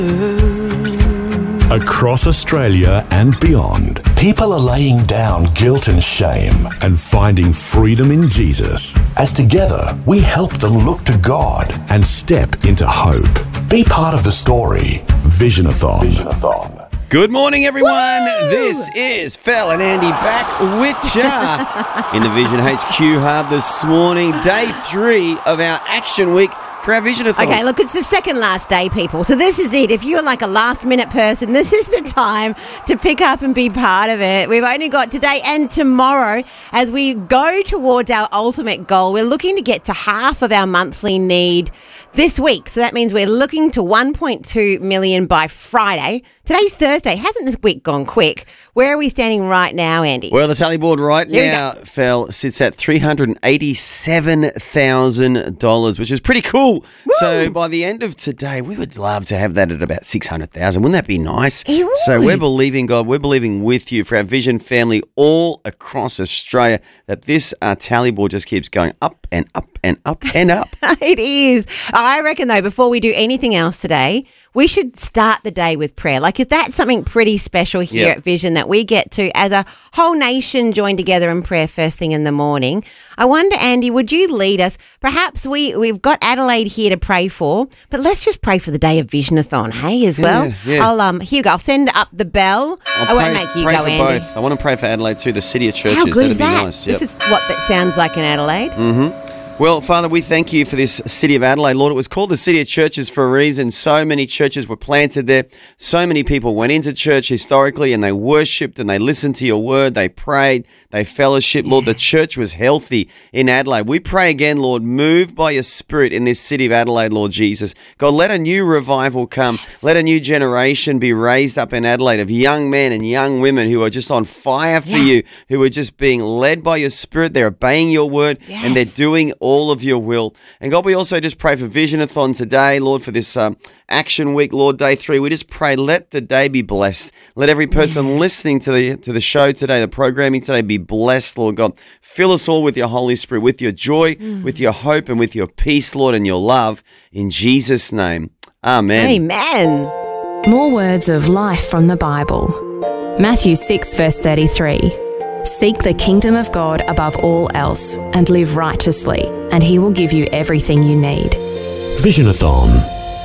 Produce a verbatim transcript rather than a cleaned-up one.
Across Australia and beyond, people are laying down guilt and shame and finding freedom in Jesus. As together, we help them look to God and step into hope. Be part of the story. Visionathon. Visionathon. Good morning, everyone. Woo! This is Fel and Andy back with ya in the Vision H Q Hub this morning. Day three of our Action Week for our Visionathon. Okay, look, it's the second last day, people. So this is it. If you're like a last-minute person, this is the time to pick up and be part of it. We've only got today and tomorrow as we go towards our ultimate goal. We're looking to get to half of our monthly need this week. So that means we're looking to one point two million by Friday. Today's Thursday. Hasn't this week gone quick? Where are we standing right now, Andy? Well, the tally board right Here now, Fel, sits at three hundred eighty-seven thousand dollars, which is pretty cool. Woo! So by the end of today, we would love to have that at about six hundred thousand dollars. Wouldn't that be nice? It would. So we're believing, God, we're believing with you for our Vision family all across Australia that this uh, tally board just keeps going up and up and up and up. It is. I reckon, though, before we do anything else today, we should start the day with prayer. Like, is that something pretty special here Yep. at Vision that we get to, as a whole nation, join together in prayer first thing in the morning? I wonder, Andy, would you lead us? Perhaps we, we've got Adelaide here to pray for, but let's just pray for the day of Visionathon, hey, as well? Yeah, yeah. I'll, um, here you go. I'll send up the bell. I'll I won't pray, make you pray go, for Andy. both. I want to pray for Adelaide too, the city of churches. How good That'd is be that? nice. Yep. This is what that sounds like in Adelaide. Mm-hmm. Well, Father, we thank you for this city of Adelaide. Lord, it was called the city of churches for a reason. So many churches were planted there. So many people went into church historically and they worshipped and they listened to your word. They prayed, they fellowshiped. Lord, the church was healthy in Adelaide. We pray again, Lord, move by your spirit in this city of Adelaide, Lord Jesus. God, let a new revival come. Yes. Let a new generation be raised up in Adelaide of young men and young women who are just on fire for Yeah. you, who are just being led by your spirit. They're obeying your word and they're Yes. doing all of your will. And God, we also just pray for Visionathon today, Lord, for this um, Action Week, Lord, day three. We just pray, let the day be blessed. Let every person listening to the to the show today, the programming today, be blessed, Lord God. Fill us all with your Holy Spirit, with your joy, with your hope, and with your peace, Lord, and your love. In Jesus' name, amen. Amen. More words of life from the Bible. Matthew six, verse thirty-three. Seek the kingdom of God above all else and live righteously, and he will give you everything you need. Visionathon.